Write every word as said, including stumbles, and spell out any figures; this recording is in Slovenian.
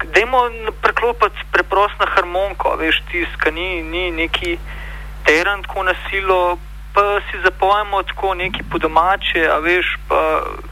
dajmo preklopiti preprosto na harmoniko, veš, tiska, ni, ni neki teren tako na silo, pa si zapojemo tako neki po domače, a veš, pa